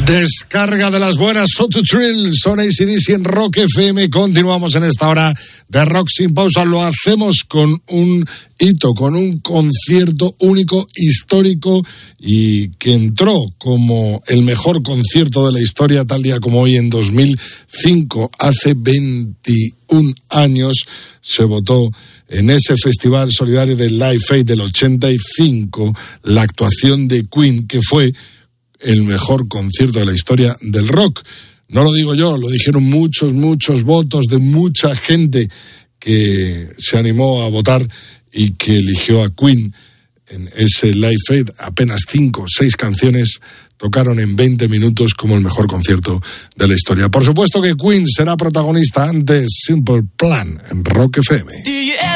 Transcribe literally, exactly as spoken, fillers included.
Descarga de las buenas, So to Thrill, son A C D C en Rock F M. Continuamos en esta hora de Rock sin pausa. Lo hacemos con un hito, con un concierto único, histórico, y que entró como el mejor concierto de la historia tal día como hoy en dos mil cinco, hace veintiún años, se votó en ese festival solidario del Live Aid del ochenta y cinco la actuación de Queen, que fue el mejor concierto de la historia del rock. No lo digo yo, lo dijeron muchos, muchos votos de mucha gente que se animó a votar y que eligió a Queen en ese Live Aid. Apenas cinco, seis canciones tocaron en veinte minutos como el mejor concierto de la historia. Por supuesto que Queen será protagonista antes. Simple Plan en Rock F M.